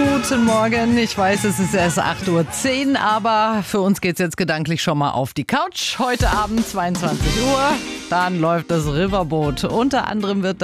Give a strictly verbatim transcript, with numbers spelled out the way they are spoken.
Guten Morgen. Ich weiß, es ist erst acht Uhr zehn, aber für uns geht's jetzt gedanklich schon mal auf die Couch. Heute Abend zweiundzwanzig Uhr, dann läuft das Riverboat. Unter anderem wird